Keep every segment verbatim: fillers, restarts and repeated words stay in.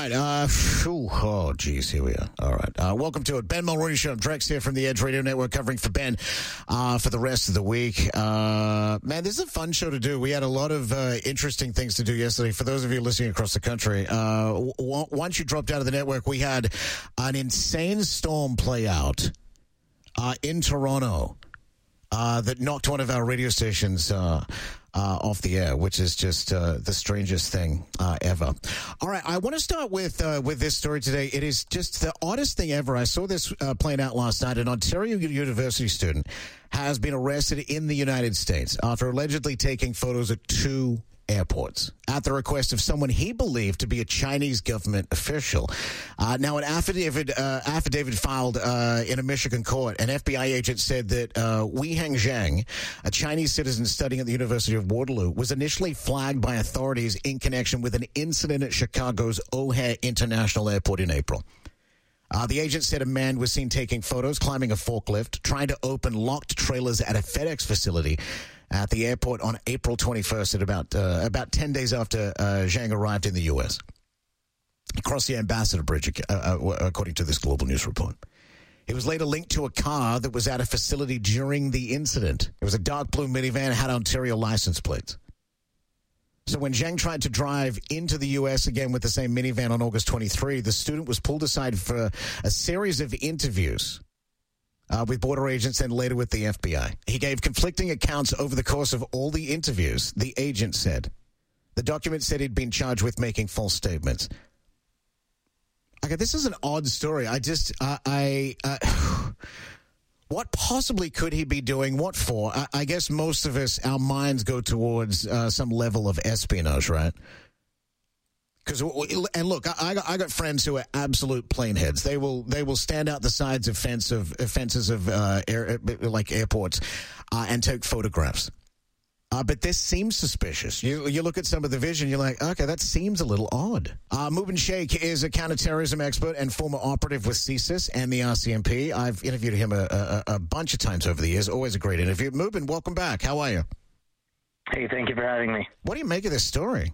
right. Uh, phew, oh, geez. Here we are. All right. Uh, welcome to it. Ben Mulrooney Show. Drex here from the Edge Radio Network, covering for Ben uh, for the rest of the week. Uh, man, this is a fun show to do. We had a lot of uh, interesting things to do yesterday. For those of you listening across the country, uh, w- once you dropped out of the network, we had an insane storm play out uh, in Toronto uh, that knocked one of our radio stations uh Uh, off the air, which is just uh, the strangest thing uh, ever. All right, I want to start with uh, with this story today. It is just the oddest thing ever. I saw this uh, playing out last night. An Ontario University student has been arrested in the United States after allegedly taking photos at two airports at the request of someone he believed to be a Chinese government official. Uh, now, an affidavit uh, affidavit filed uh, in a Michigan court, an F B I agent said that uh, Weiheng Zhang, a Chinese citizen studying at the University of Waterloo, was initially flagged by authorities in connection with an incident at Chicago's O'Hare International Airport in April. Uh, the agent said a man was seen taking photos, climbing a forklift, trying to open locked trailers at a FedEx facility at the airport on April twenty-first, at about uh, about ten days after uh, Zhang arrived in the U S. He crossed the Ambassador Bridge, uh, uh, according to this Global News report. He was later linked to a car that was at a facility during the incident. It was a dark blue minivan, had Ontario license plates. So when Zhang tried to drive into the U S again with the same minivan on August twenty-third, the student was pulled aside for a series of interviews Uh, with border agents and later with the F B I. He gave conflicting accounts over the course of all the interviews, the agent said. The document said he'd been charged with making false statements. Okay, this is an odd story. I just, uh, I, uh, what possibly could he be doing? What for? I, I guess most of us, our minds go towards uh, some level of espionage, right? Because, and look, I got, I got friends who are absolute planeheads. They will they will stand out the sides of fence of fences of uh, air, like airports uh, and take photographs. Uh, but this seems suspicious. You you look at some of the vision, you're like, okay, that seems a little odd. Uh, Mubin Sheikh is a counterterrorism expert and former operative with C S I S and the R C M P. I've interviewed him a, a, a bunch of times over the years. Always a great interview. Mubin, welcome back. How are you? Hey, thank you for having me. What do you make of this story?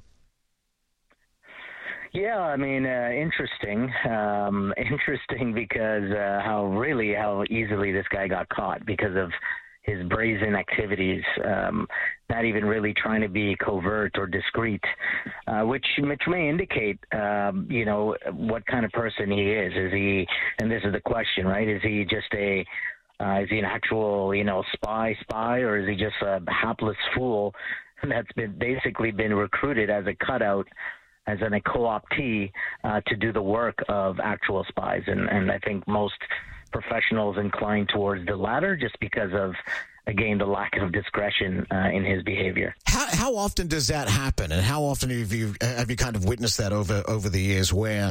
Yeah, I mean, uh, interesting. Um, interesting because uh, how really how easily this guy got caught because of his brazen activities, um, not even really trying to be covert or discreet, uh, which which may indicate, um, you know, what kind of person he is. Is he, and this is the question, right? Is he just a, uh, is he an actual, you know, spy spy, or is he just a hapless fool that's been basically been recruited as a cutout, as an, a co-optee uh, to do the work of actual spies. And, and I think most professionals incline towards the latter just because of, again, the lack of discretion uh, in his behavior. How, how often does that happen? And how often have you, have you kind of witnessed that over, over the years where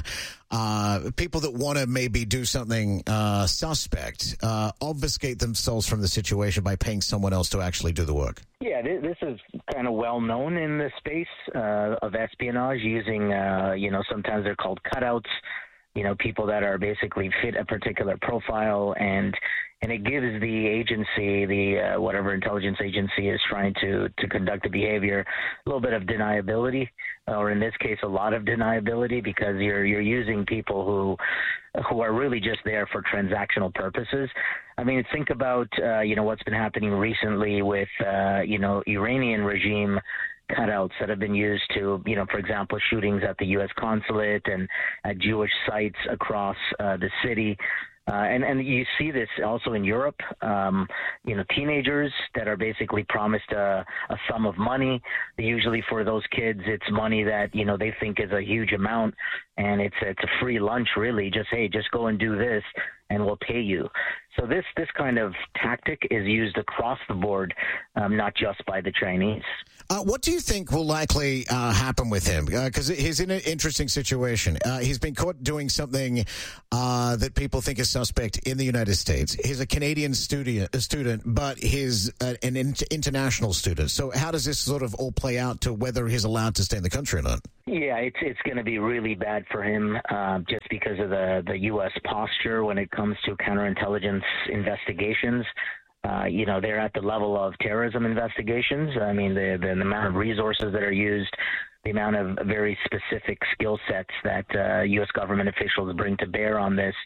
uh, people that want to maybe do something uh, suspect uh, obfuscate themselves from the situation by paying someone else to actually do the work? Yeah, this is kind of well known in the space uh, of espionage, using, uh, you know, sometimes they're called cutouts, you know, people that are basically fit a particular profile, and and it gives the agency, the uh, whatever intelligence agency is trying to, to conduct the behavior, a little bit of deniability, or in this case, a lot of deniability, because you're you're using people who who are really just there for transactional purposes. I mean, think about, uh, you know, what's been happening recently with, uh, you know, Iranian regime cutouts that have been used to, you know, for example, shootings at the U S consulate and at Jewish sites across uh, the city. Uh, and, and you see this also in Europe, um, you know, teenagers that are basically promised a, a sum of money. Usually for those kids, it's money that, you know, they think is a huge amount, and it's, it's a free lunch, really. Just, hey, just go and do this, and we'll pay you. So this, this kind of tactic is used across the board, um, not just by the Chinese. Uh, what do you think will likely uh, happen with him? Because uh, he's in an interesting situation. Uh, he's been caught doing something uh, that people think is suspect in the United States. He's a Canadian student, student but he's uh, an in- international student. So how does this sort of all play out to whether he's allowed to stay in the country or not? Yeah, it's it's going to be really bad for him uh, just because of the, the U S posture when it comes to counterintelligence investigations. Uh, you know, they're at the level of terrorism investigations. I mean, the, the, the amount of resources that are used the amount of very specific skill sets that uh, U S government officials bring to bear on this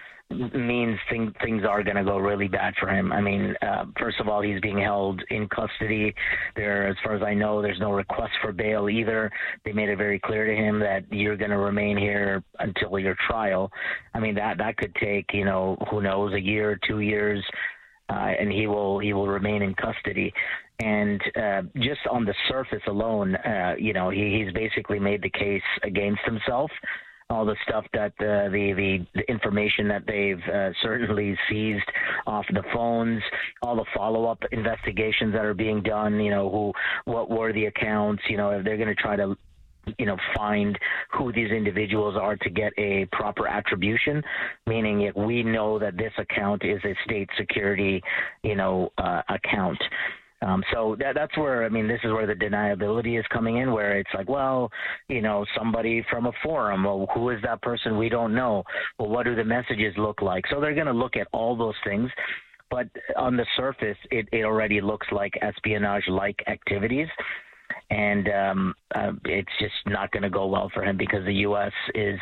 means thing, things are going to go really bad for him. I mean, uh, first of all, he's being held in custody. There, as far as I know, there's no request for bail either. They made it very clear to him that you're going to remain here until your trial. I mean, that that could take, you know, who knows, a year, two years, uh, and he will he will remain in custody. And uh, just on the surface alone, uh, you know, he, he's basically made the case against himself. All the stuff that uh, the, the the information that they've uh, certainly seized off the phones, all the follow-up investigations that are being done, you know, who, what were the accounts, you know, if they're going to try to, you know, find who these individuals are to get a proper attribution, meaning if we know that this account is a state security, you know, uh, account. Um, so that, that's where, I mean, this is where the deniability is coming in, where it's like, well, you know, somebody from a forum, well, who is that person? We don't know. Well, what do the messages look like? So they're going to look at all those things. But on the surface, it, it already looks like espionage-like activities. And um, uh, it's just not going to go well for him because the U S is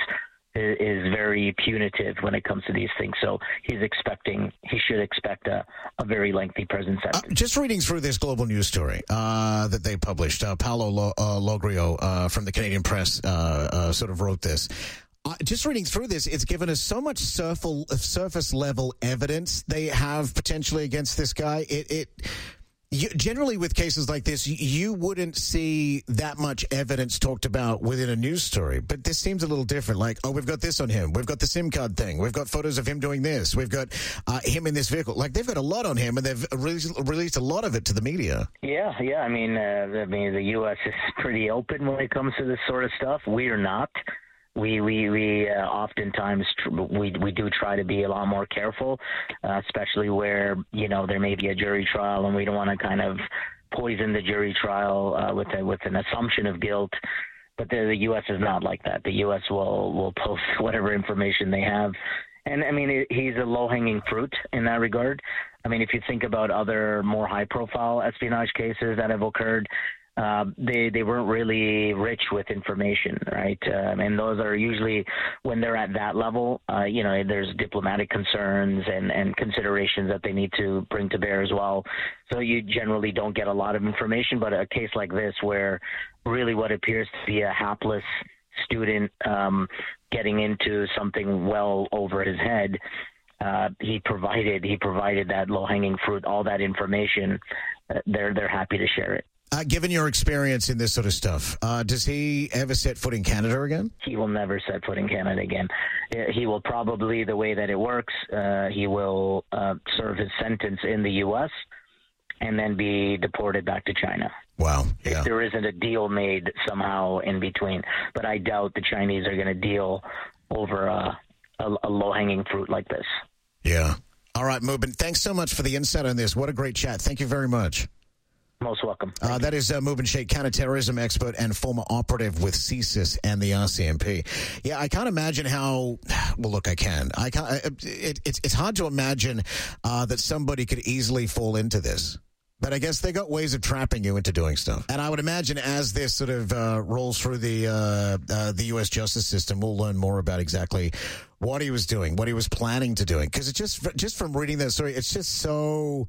is very punitive when it comes to these things. So he's expecting, he should expect a, a very lengthy prison sentence. Uh, just reading through this global news story uh, that they published, uh, Paolo Lo- uh, Logrio uh, from the Canadian Press uh, uh, sort of wrote this. Uh, just reading through this, it's given us so much surface, surface level evidence they have potentially against this guy. It, it You, generally, with cases like this, you wouldn't see that much evidence talked about within a news story. But this seems a little different. Like, oh, we've got this on him. We've got the SIM card thing. We've got photos of him doing this. We've got uh, him in this vehicle. Like, they've got a lot on him, and they've released, released a lot of it to the media. Yeah, yeah. I mean, uh, I mean, the U S is pretty open when it comes to this sort of stuff. We are not. We we we uh, oftentimes tr- we we do try to be a lot more careful, uh, especially where you know there may be a jury trial, and we don't want to kind of poison the jury trial uh, with a, with an assumption of guilt. But the, the U S is not like that. The U S will will post whatever information they have, and I mean it, he's a low hanging fruit in that regard. I mean, if you think about other more high profile espionage cases that have occurred. Uh, they they weren't really rich with information, right? Um, and those are usually when they're at that level. Uh, you know, there's diplomatic concerns and, and considerations that they need to bring to bear as well. So you generally don't get a lot of information. But a case like this, where really what appears to be a hapless student um, getting into something well over his head, uh, he provided he provided that low hanging fruit, all that information. Uh, they're they're happy to share it. Uh, given your experience in this sort of stuff, uh, does he ever set foot in Canada again? He will never set foot in Canada again. He will probably, the way that it works, uh, he will uh, serve his sentence in the U S and then be deported back to China. Wow. Yeah. If there isn't a deal made somehow in between. But I doubt the Chinese are going to deal over uh, a, a low-hanging fruit like this. Yeah. All right, Mubin, thanks so much for the insight on this. What a great chat. Thank you very much. Most welcome. Uh, that is uh, Mubin Sheikh, counterterrorism expert and former operative with C S I S and the R C M P. Yeah, I can't imagine how. Well, look, I can. I can't. It, it's it's hard to imagine uh, that somebody could easily fall into this. But I guess they got ways of trapping you into doing stuff. And I would imagine as this sort of uh, rolls through the uh, uh, the U S justice system, we'll learn more about exactly what he was doing, what he was planning to doing. Because it just just from reading that story, it's just so.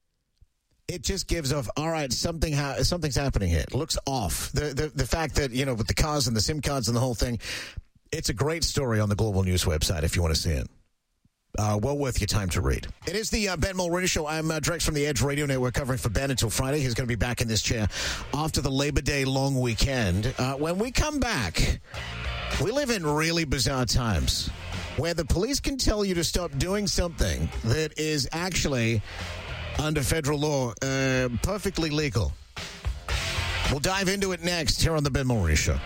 It just gives off, all right, something ha- something's happening here. It looks off. The, the the fact that, you know, with the cars and the SIM cards and the whole thing, it's a great story on the Global News website if you want to see it. Uh, well worth your time to read. It is the uh, Ben Mulroney Show. I'm uh, Drex from the Edge Radio Network covering for Ben until Friday. He's going to be back in this chair after the Labor Day long weekend. Uh, when we come back, we live in really bizarre times where the police can tell you to stop doing something that is actually... under federal law, uh, perfectly legal. We'll dive into it next here on the Ben Mulroney Show.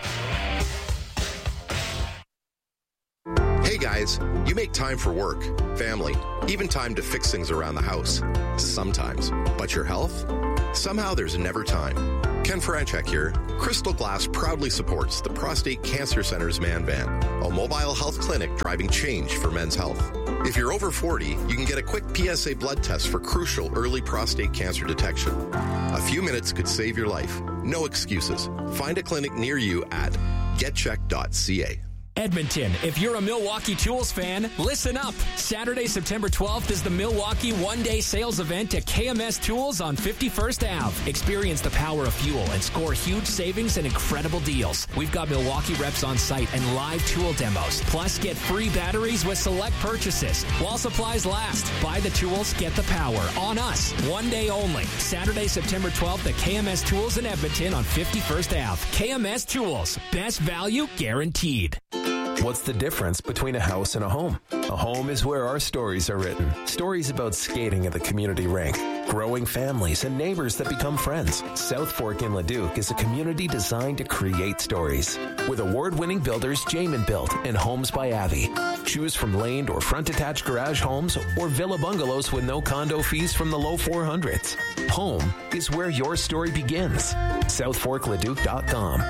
Hey guys, you make time for work, family, even time to fix things around the house. Sometimes. But your health? Somehow there's never time. Ken Franchek here. Crystal Glass proudly supports the Prostate Cancer Center's Man Van, a mobile health clinic driving change for men's health. If you're over forty, you can get a quick P S A blood test for crucial early prostate cancer detection. A few minutes could save your life. No excuses. Find a clinic near you at get check dot c a. Edmonton, if you're a Milwaukee Tools fan, listen up. Saturday, September twelfth is the Milwaukee one-day sales event at K M S Tools on fifty-first Avenue. Experience the power of fuel and score huge savings and incredible deals. We've got Milwaukee reps on site and live tool demos. Plus, get free batteries with select purchases. While supplies last, buy the tools, get the power. On us, one day only. Saturday, September twelfth at K M S Tools in Edmonton on fifty-first Avenue. K M S Tools, best value guaranteed. What's the difference between a house and a home? A home is where our stories are written. Stories about skating at the community rink, growing families, and neighbors that become friends. South Fork in Leduc is a community designed to create stories. With award-winning builders Jamin Built and Homes by Avi. Choose from laned or front-attached garage homes or villa bungalows with no condo fees from the low four hundreds. Home is where your story begins. south fork leduc dot com.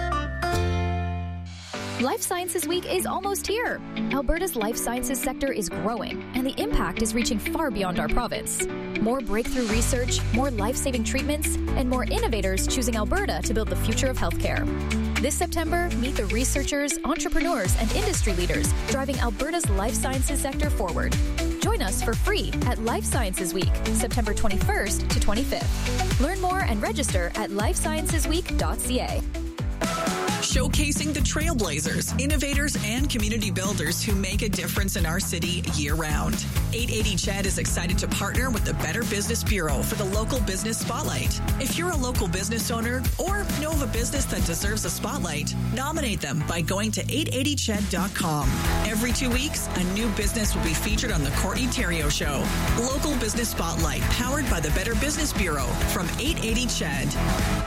Life Sciences Week is almost here. Alberta's life sciences sector is growing, and the impact is reaching far beyond our province. More breakthrough research, more life-saving treatments, and more innovators choosing Alberta to build the future of healthcare. This September, meet the researchers, entrepreneurs, and industry leaders driving Alberta's life sciences sector forward. Join us for free at Life Sciences Week, September twenty-first to twenty-fifth. Learn more and register at life sciences week dot c a. Showcasing the trailblazers, innovators, and community builders who make a difference in our city year-round. eight eighty C H E D is excited to partner with the Better Business Bureau for the Local Business Spotlight. If you're a local business owner or know of a business that deserves a spotlight, nominate them by going to eight eighty C H E D dot com. Every two weeks, a new business will be featured on the Courtney Theriault Show. Local Business Spotlight, powered by the Better Business Bureau from eight eighty C H E D.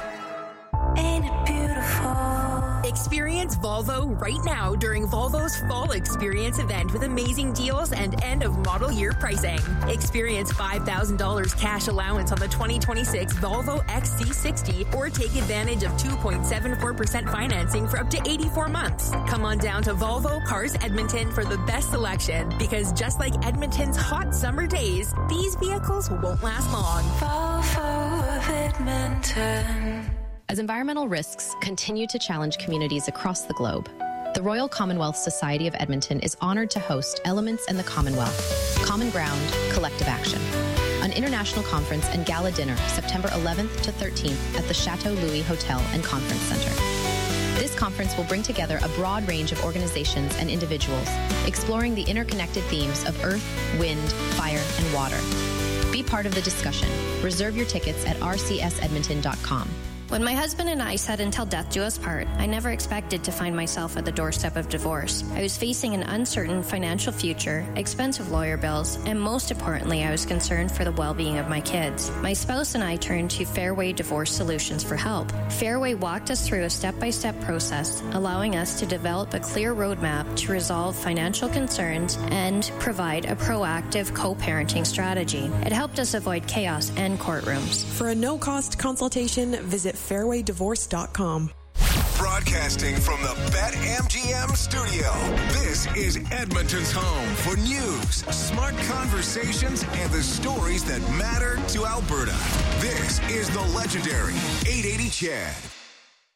Ain't it beautiful? Experience Volvo right now during Volvo's Fall Experience event with amazing deals and end of model year pricing. Experience five thousand dollars cash allowance on the twenty twenty-six Volvo X C sixty or take advantage of two point seven four percent financing for up to eighty-four months. Come on down to Volvo Cars Edmonton for the best selection, because just like Edmonton's hot summer days, these vehicles won't last long. Volvo of Edmonton. As environmental risks continue to challenge communities across the globe, the Royal Commonwealth Society of Edmonton is honored to host Elements and the Commonwealth, Common Ground, Collective Action, an international conference and gala dinner September eleventh to thirteenth at the Chateau Louis Hotel and Conference Center. This conference will bring together a broad range of organizations and individuals, exploring the interconnected themes of earth, wind, fire, and water. Be part of the discussion. Reserve your tickets at r c s edmonton dot com. When my husband and I said until death do us part, I never expected to find myself at the doorstep of divorce. I was facing an uncertain financial future, expensive lawyer bills, and most importantly, I was concerned for the well-being of my kids. My spouse and I turned to Fairway Divorce Solutions for help. Fairway walked us through a step-by-step process, allowing us to develop a clear roadmap to resolve financial concerns and provide a proactive co-parenting strategy. It helped us avoid chaos and courtrooms. For a no-cost consultation, visit fairway divorce dot com. Broadcasting from the BetMGM studio, this is Edmonton's home for news, smart conversations, and the stories that matter to Alberta. This is the legendary eight eighty C H E D.